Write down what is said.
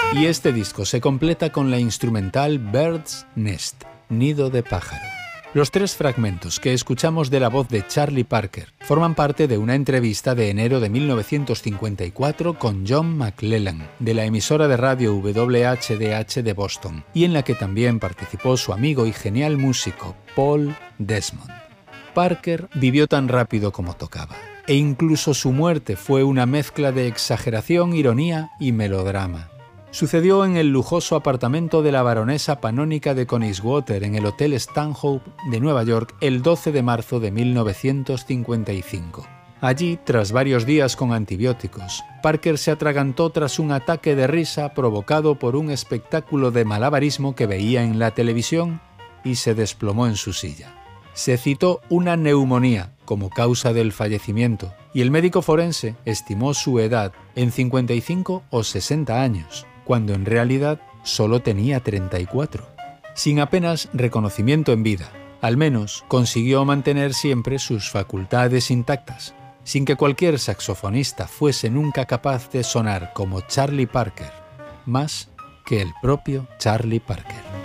Y este disco se completa con la instrumental Bird's Nest, Nido de Pájaro. Los 3 fragmentos que escuchamos de la voz de Charlie Parker forman parte de una entrevista de enero de 1954 con John McLellan, de la emisora de radio WHDH de Boston, y en la que también participó su amigo y genial músico Paul Desmond. Parker vivió tan rápido como tocaba, e incluso su muerte fue una mezcla de exageración, ironía y melodrama. Sucedió en el lujoso apartamento de la baronesa panónica de Coniswater en el Hotel Stanhope de Nueva York el 12 de marzo de 1955. Allí, tras varios días con antibióticos, Parker se atragantó tras un ataque de risa provocado por un espectáculo de malabarismo que veía en la televisión y se desplomó en su silla. Se citó una neumonía como causa del fallecimiento y el médico forense estimó su edad en 55 o 60 años. Cuando en realidad solo tenía 34. Sin apenas reconocimiento en vida, al menos consiguió mantener siempre sus facultades intactas, sin que cualquier saxofonista fuese nunca capaz de sonar como Charlie Parker, más que el propio Charlie Parker.